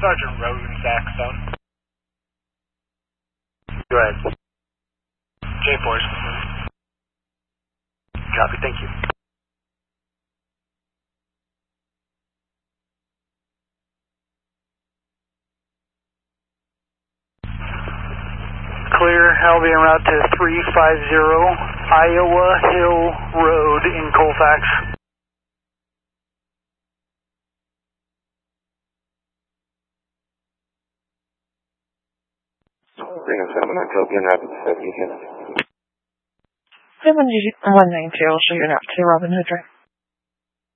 Sergeant Rowan Saxon. Go ahead. J-Force. Copy, thank you. Clear, I'll be en route to 350 Iowa Hill Road in Colfax. Reno 7, October, Rapid 70, 7190, I'll show you now to Robin Hood Drive.